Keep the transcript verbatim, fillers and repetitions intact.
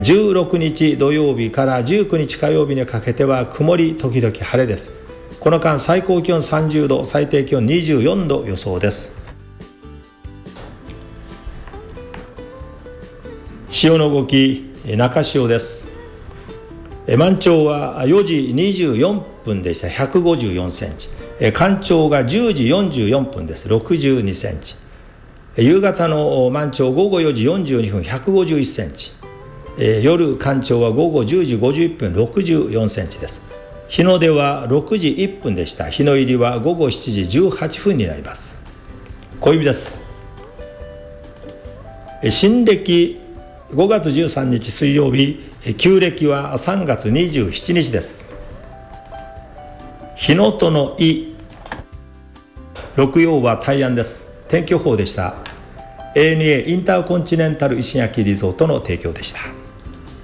じゅうろくにち土曜日からじゅうくにち火曜日にかけては曇り時々晴れです。この間最高気温さんじゅうど、最低気温にじゅうよんど予想です。潮の動き、中潮です。満潮はよじにじゅうよんぷんでした。ひゃくごじゅうよんセンチ。干潮がじゅうじよんじゅうよんぷんです。ろくじゅうにセンチ。夕方の満潮ごごよじよんじゅうにふん、ひゃくごじゅういっセンチ。夜干潮はごごじゅうじごじゅういっぷん、ろくじゅうよんセンチです。日の出はろくじいっぷんでした。日の入りはごごしちじじゅうはっぷんになります。小指です。新暦ごがつじゅうさんにち水曜日、旧暦はさんがつにじゅうしちにちです。日のとのい、六曜は大安です。天気予報でした。エーエヌエー インターコンチネンタル石垣リゾートの提供でした。